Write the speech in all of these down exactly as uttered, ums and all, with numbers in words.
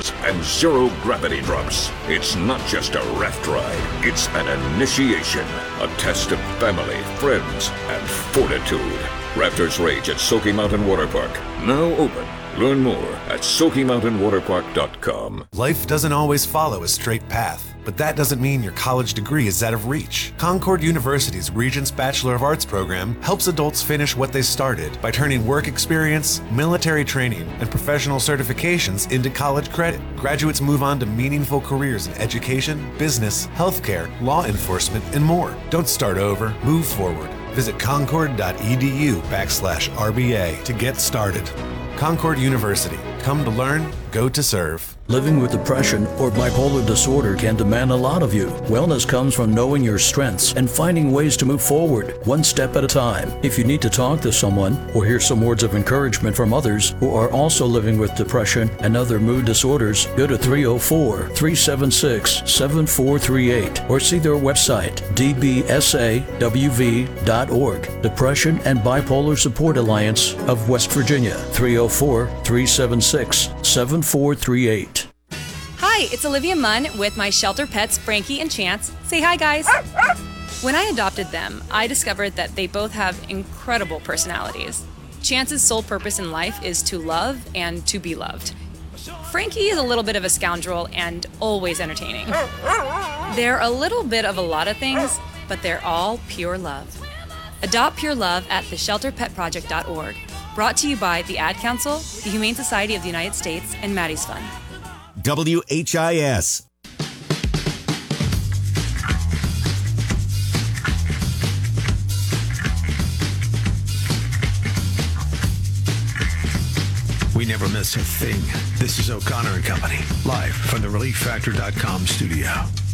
swings, and zero gravity drops. It's not just a raft ride, it's an initiation, a test of family, friends, and fortitude. Rafters Rage at Smoky Mountain Water Park, now open. Learn more at smoky mountain water park dot com. Life doesn't always follow a straight path, but that doesn't mean your college degree is out of reach. Concord University's Regents Bachelor of Arts program helps adults finish what they started by turning work experience, military training, and professional certifications into college credit. Graduates move on to meaningful careers in education, business, healthcare, law enforcement, and more. Don't start over, move forward. Visit concord.edu backslash RBA to get started. Concord University. Come to learn, go to serve. Living with depression or bipolar disorder can demand a lot of you. Wellness comes from knowing your strengths and finding ways to move forward, one step at a time. If you need to talk to someone or hear some words of encouragement from others who are also living with depression and other mood disorders, go to three oh four, three seven six, seven four three eight or see their website, d b s a w v dot org. Depression and Bipolar Support Alliance of West Virginia, three oh four, three seven six, seven four three eight. Hi, it's Olivia Munn with my shelter pets, Frankie and Chance. Say hi, guys. When I adopted them, I discovered that they both have incredible personalities. Chance's sole purpose in life is to love and to be loved. Frankie is a little bit of a scoundrel and always entertaining. They're a little bit of a lot of things, but they're all pure love. Adopt pure love at the shelter pet project dot org. Brought to you by the Ad Council, the Humane Society of the United States, and Maddie's Fund. W H I S. We never miss a thing. This is O'Connor and Company, live from the relief factor dot com studio.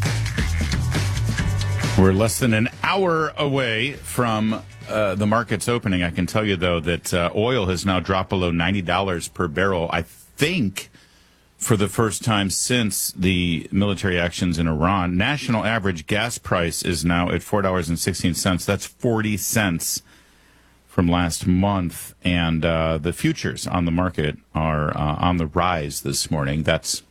We're less than an hour away from uh, the market's opening. I can tell you, though, that uh, oil has now dropped below ninety dollars per barrel. I think for the first time since the military actions in Iran. National average gas price is now at four dollars and sixteen cents. That's forty cents from last month. And uh, the futures on the market are uh, on the rise this morning. That's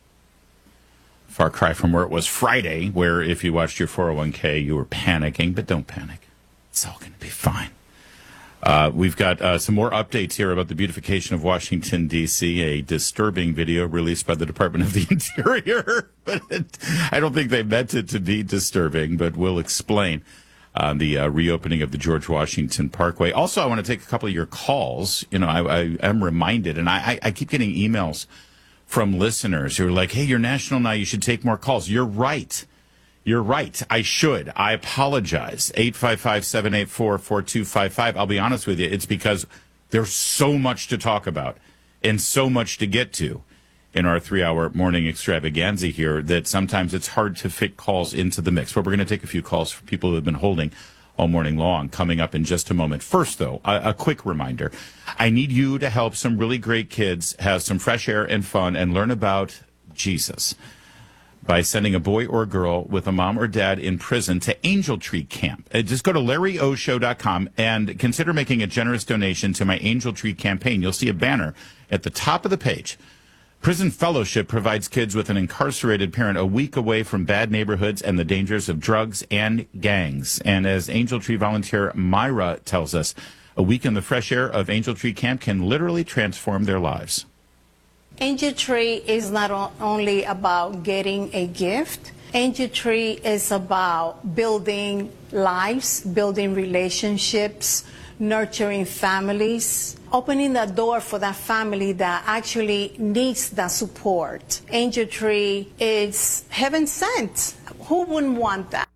a far cry from where it was Friday, where if you watched your four oh one k, you were panicking. But don't panic. It's all going to be fine. Uh, we've got uh, some more updates here about the beautification of Washington, D C, a disturbing video released by the Department of the Interior. But it, I don't think they meant it to be disturbing, but we'll explain uh, the uh, reopening of the George Washington Parkway. Also, I want to take a couple of your calls. You know, I, I am reminded, and I, I keep getting emails from listeners who are like, hey, you're national now, you should take more calls. You're right. You're right. I should. I apologize. eight five five, seven eight four, four two five five. I'll be honest with you. It's because there's so much to talk about and so much to get to in our three-hour morning extravaganza here that sometimes it's hard to fit calls into the mix. But we're going to take a few calls for people who have been holding all morning long coming up in just a moment. First, though, a, a quick reminder. I need you to help some really great kids have some fresh air and fun and learn about Jesus by sending a boy or girl with a mom or dad in prison to Angel Tree Camp. Uh, just go to larry o show dot com and consider making a generous donation to my Angel Tree campaign. You'll see a banner at the top of the page. Prison Fellowship provides kids with an incarcerated parent a week away from bad neighborhoods and the dangers of drugs and gangs. And as Angel Tree volunteer Myra tells us, a week in the fresh air of Angel Tree Camp can literally transform their lives. Angel Tree is not only about getting a gift. Angel Tree is about building lives, building relationships, nurturing families, opening the door for that family that actually needs that support. Angel Tree is heaven sent. Who wouldn't want that?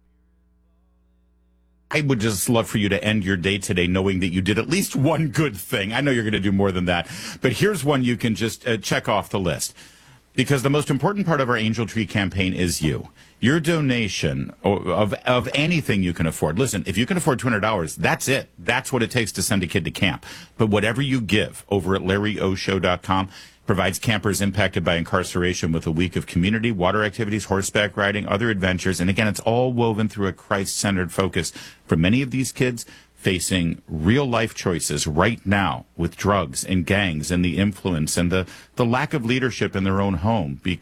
I would just love for you to end your day today knowing that you did at least one good thing. I know you're going to do more than that, but here's one you can just uh, check off the list. Because the most important part of our Angel Tree campaign is you. Your donation of of anything you can afford. Listen, if you can afford two hundred dollars, that's it. That's what it takes to send a kid to camp. But whatever you give over at larry o show dot com provides campers impacted by incarceration with a week of community, water activities, horseback riding, other adventures. And again, it's all woven through a Christ-centered focus for many of these kids facing real life choices right now with drugs and gangs and the influence and the, the lack of leadership in their own home.